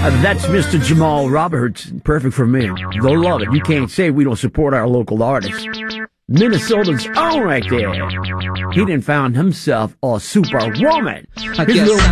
That's Mr. Jamal Roberts. Perfect for me. They'll love it. You can't say we don't support our local artists. Minnesota's own right there. He done found himself a superwoman. His little